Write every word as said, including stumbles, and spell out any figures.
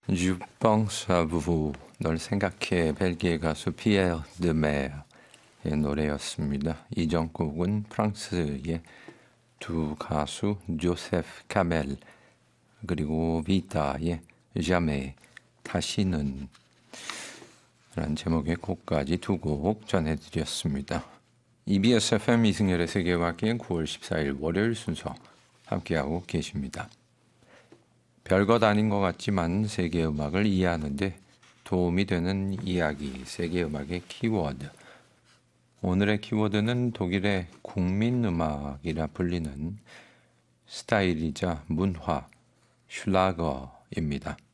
Je pense à vous. 널 생각해. 벨기에 가수 피에르 드메의 노래였습니다. 이전 곡은 프랑스의 두 가수 조세프 카멜 그리고 비타의 자메 다시는 라는 제목의 곡까지 두 곡 전해드렸습니다. 이비에스 에프엠 이승열의 세계음악기행 구월 십사일 월요일 순서 함께하고 계십니다. 별것 아닌 것 같지만 세계음악을 이해하는 데 도움이 되는 이야기, 세계음악의 키워드. 오늘의 키워드는 독일의 국민음악이라 불리는 스타일이자 문화, 슐라거입니다.